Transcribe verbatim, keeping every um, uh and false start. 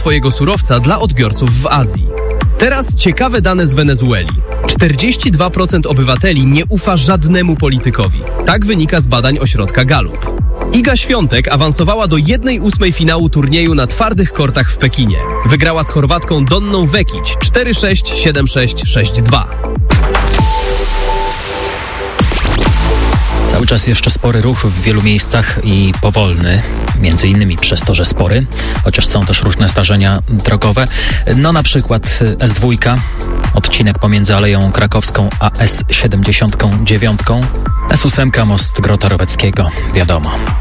swojego surowca dla odbiorców w Azji. Teraz ciekawe dane z Wenezueli. czterdzieści dwa procent obywateli nie ufa żadnemu politykowi. Tak wynika z badań ośrodka Gallup. Iga Świątek awansowała do jednej ósmej finału turnieju na twardych kortach w Pekinie. Wygrała z Chorwatką Donną Vekić cztery sześć, siedem sześć, sześć dwa. Cały czas jeszcze spory ruch w wielu miejscach i powolny, między innymi przez to, że spory, chociaż są też różne zdarzenia drogowe. No na przykład S dwa, odcinek pomiędzy Aleją Krakowską a S siedemdziesiąt dziewięć, S osiem most Grota Roweckiego, wiadomo.